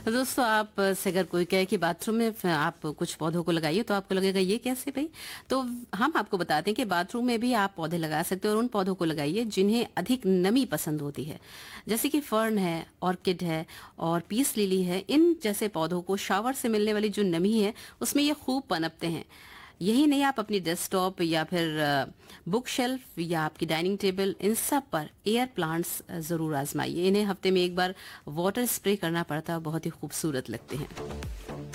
तो दोस्तों आप से अगर कोई कहे कि बाथरूम में आप कुछ पौधों को लगाइए तो आपको लगेगा ये कैसे भाई। तो हम आपको बताते हैं कि बाथरूम में भी आप पौधे लगा सकते हो और उन पौधों को लगाइए जिन्हें अधिक नमी पसंद होती है, जैसे कि फर्न है, ऑर्किड है और पीस लिली है। इन जैसे पौधों को शावर से मिलने वाली जो नमी है उसमें ये खूब पनपते हैं। यही नहीं, आप अपनी डेस्कटॉप या फिर बुक शेल्फ या आपकी डाइनिंग टेबल, इन सब पर एयर प्लांट्स जरूर आजमाइए। इन्हें हफ्ते में एक बार वाटर स्प्रे करना पड़ता है, बहुत ही खूबसूरत लगते हैं।